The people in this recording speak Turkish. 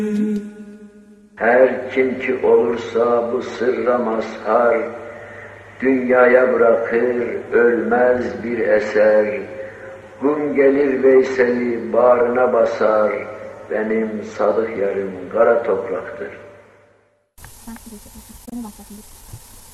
Her kim ki olursa bu sırra mazhar, dünyaya bırakır ölmez bir eser. Gün gelir Veysel'i bağrına basar, benim sadık yarım kara topraktır.